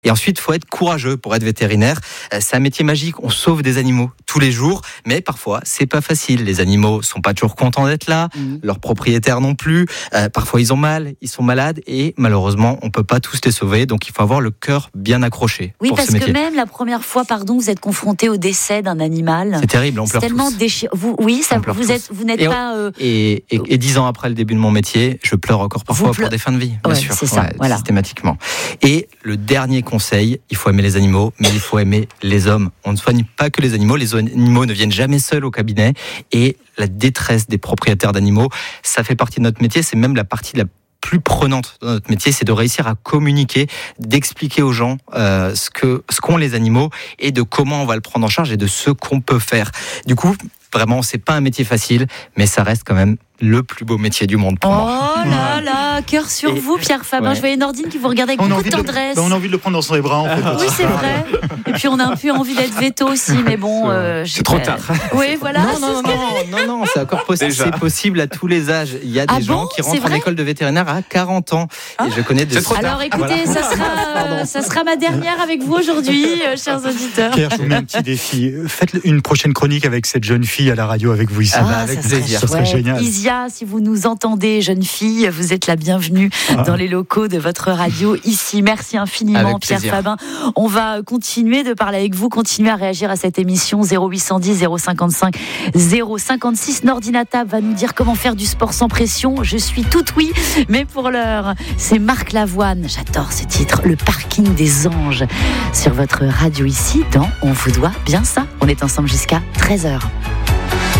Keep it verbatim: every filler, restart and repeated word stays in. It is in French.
Et ensuite, il faut être courageux pour être vétérinaire. C'est un métier magique, on sauve des animaux tous les jours, mais parfois, c'est pas facile. Les animaux sont pas toujours contents d'être là, mmh. leurs propriétaires non plus. Euh, parfois, ils ont mal, ils sont malades, et malheureusement, on peut pas tous les sauver. Donc, il faut avoir le cœur bien accroché. Oui, pour parce ce métier. que même la première fois, pardon, vous êtes confronté au décès d'un animal. C'est terrible, on pleure c'est tellement tous. déchirant. Vous, oui, ça, vous tous. êtes, vous n'êtes et pas. Euh... Et, et, et dix ans après le début de mon métier, je pleure encore parfois pleu... pour des fins de vie, bien ouais, sûr, c'est ça, ouais, voilà. systématiquement. Et le dernier conseil, il faut aimer les animaux, mais il faut aimer les hommes. On ne soigne pas que les animaux, les animaux ne viennent jamais seuls au cabinet, et la détresse des propriétaires d'animaux, ça fait partie de notre métier, c'est même la partie la plus prenante dans notre métier, c'est de réussir à communiquer, d'expliquer aux gens euh, ce que ce qu'ont les animaux et de comment on va le prendre en charge et de ce qu'on peut faire. Du coup, vraiment, c'est pas un métier facile, mais ça reste quand même le plus beau métier du monde pour oh moi. Oh là là, cœur sur et vous, Pierre Fabin. Ouais. Je voyais Nordine qui vous regardait avec on beaucoup de tendresse. Le, bah on a envie de le prendre dans son bras, en fait. Oui, c'est vrai. Et puis on a un peu envie d'être veto aussi, mais bon. Euh, c'est trop tard. Oui, voilà. Non, non, non, non, non, non, c'est encore possible. C'est possible à tous les âges. Il y a des ah gens bon qui rentrent en école de vétérinaire à quarante ans. Ah. Et je connais des. Alors écoutez, voilà. ça, sera, ça sera ma dernière avec vous aujourd'hui, euh, chers auditeurs. Pierre, je vous mets un petit défi. Faites une prochaine chronique avec cette jeune fille à la radio avec vous ici. Ah, avec plaisir. Ça serait génial. Isia, si vous nous entendez, jeune fille, vous êtes la bienvenue ah. dans les locaux de votre radio ici. Merci infiniment, avec Pierre plaisir. Fabin. On va continuer de parler avec vous, continuer à réagir à cette émission zéro huit cent dix zéro cinquante-cinq zéro cinquante-six. Nordinata va nous dire comment faire du sport sans pression. Je suis toute oui, mais pour l'heure, c'est Marc Lavoine. J'adore ce titre, Le Parking des Anges, sur votre radio ici dans On vous doit bien ça. On est ensemble jusqu'à treize heures.